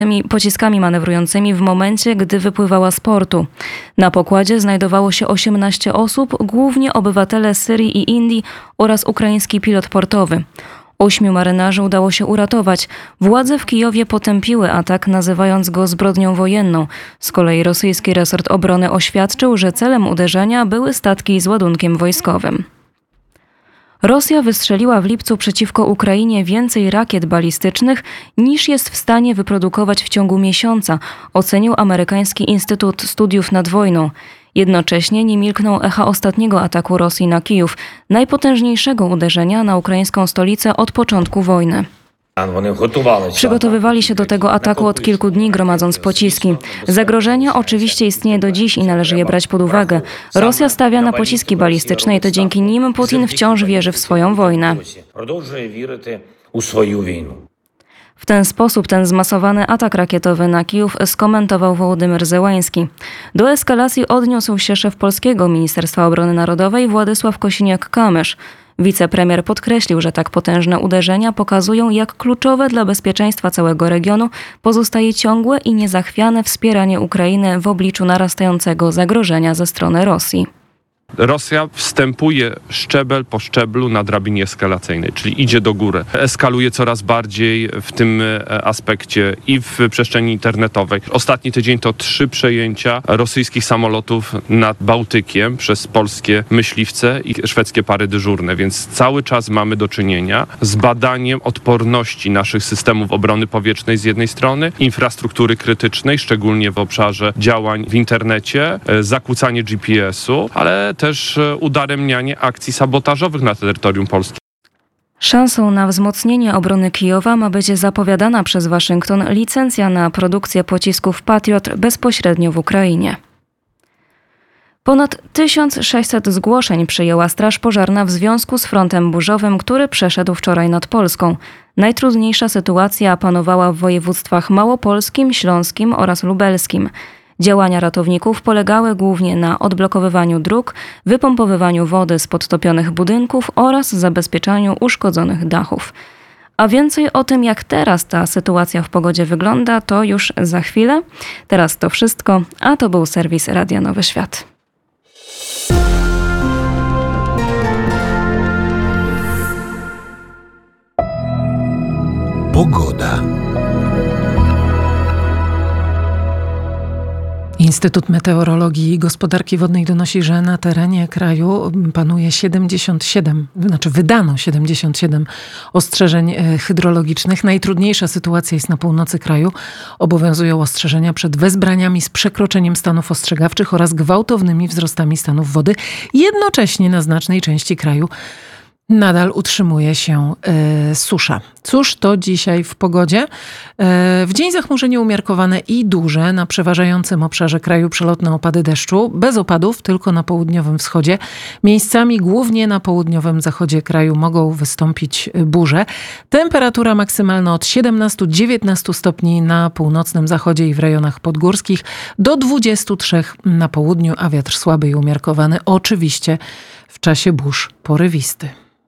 tymi pociskami manewrującymi w momencie, gdy wypływała z portu. Na pokładzie znajdowało się 18 osób, głównie obywatele Syrii i Indii oraz ukraiński pilot portowy. 8 marynarzy udało się uratować. Władze w Kijowie potępiły atak, nazywając go zbrodnią wojenną. Z kolei rosyjski resort obrony oświadczył, że celem uderzenia były statki z ładunkiem wojskowym. Rosja wystrzeliła w lipcu przeciwko Ukrainie więcej rakiet balistycznych niż jest w stanie wyprodukować w ciągu miesiąca, ocenił amerykański Instytut Studiów nad Wojną. Jednocześnie nie milkną echa ostatniego ataku Rosji na Kijów, najpotężniejszego uderzenia na ukraińską stolicę od początku wojny. Przygotowywali się do tego ataku od kilku dni, gromadząc pociski. Zagrożenie oczywiście istnieje do dziś i należy je brać pod uwagę. Rosja stawia na pociski balistyczne i to dzięki nim Putin wciąż wierzy w swoją wojnę. W ten sposób ten zmasowany atak rakietowy na Kijów skomentował Wołodymyr Zełański. Do eskalacji odniósł się szef polskiego Ministerstwa Obrony Narodowej Władysław Kosiniak-Kamysz. Wicepremier podkreślił, że tak potężne uderzenia pokazują, jak kluczowe dla bezpieczeństwa całego regionu pozostaje ciągłe i niezachwiane wspieranie Ukrainy w obliczu narastającego zagrożenia ze strony Rosji. Rosja wstępuje szczebel po szczeblu na drabinie eskalacyjnej, czyli idzie do góry. Eskaluje coraz bardziej w tym aspekcie i w przestrzeni internetowej. Ostatni tydzień to 3 przejęcia rosyjskich samolotów nad Bałtykiem przez polskie myśliwce i szwedzkie pary dyżurne, więc cały czas mamy do czynienia z badaniem odporności naszych systemów obrony powietrznej z jednej strony, infrastruktury krytycznej, szczególnie w obszarze działań w internecie, zakłócanie GPS-u, ale też udaremnianie akcji sabotażowych na terytorium Polski. Szansą na wzmocnienie obrony Kijowa ma być zapowiadana przez Waszyngton licencja na produkcję pocisków Patriot bezpośrednio w Ukrainie. Ponad 1600 zgłoszeń przyjęła Straż Pożarna w związku z frontem burzowym, który przeszedł wczoraj nad Polską. Najtrudniejsza sytuacja panowała w województwach małopolskim, śląskim oraz lubelskim. Działania ratowników polegały głównie na odblokowywaniu dróg, wypompowywaniu wody z podtopionych budynków oraz zabezpieczaniu uszkodzonych dachów. A więcej o tym, jak teraz ta sytuacja w pogodzie wygląda, to już za chwilę. Teraz to wszystko, a to był serwis Radia Nowy Świat. Pogoda. Instytut Meteorologii i Gospodarki Wodnej donosi, że na terenie kraju panuje wydano 77 ostrzeżeń hydrologicznych. Najtrudniejsza sytuacja jest na północy kraju. Obowiązują ostrzeżenia przed wezbraniami z przekroczeniem stanów ostrzegawczych oraz gwałtownymi wzrostami stanów wody. Jednocześnie na znacznej części kraju nadal utrzymuje się susza. Cóż to dzisiaj w pogodzie? W dzień zachmurzenie umiarkowane i duże. Na przeważającym obszarze kraju przelotne opady deszczu. Bez opadów, tylko na południowym wschodzie. Miejscami, głównie na południowym zachodzie kraju mogą wystąpić burze. Temperatura maksymalna od 17-19 stopni na północnym zachodzie i w rejonach podgórskich. Do 23 na południu, a wiatr słaby i umiarkowany. Oczywiście w czasie burz porywisty.